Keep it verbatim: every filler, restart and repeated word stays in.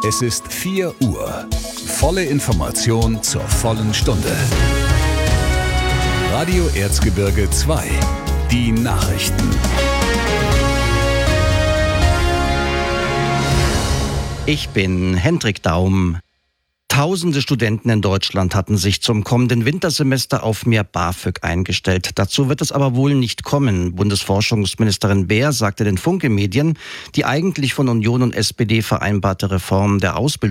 Es ist vier Uhr. Volle Information zur vollen Stunde. Radio Erzgebirge zwei. Die Nachrichten. Ich bin Hendrik Daum. Tausende Studenten in Deutschland hatten sich zum kommenden Wintersemester auf mehr BAföG eingestellt. Dazu wird es aber wohl nicht kommen. Bundesforschungsministerin Beer sagte den Funke Medien, die eigentlich von Union und S P D vereinbarte Reform der Ausbildung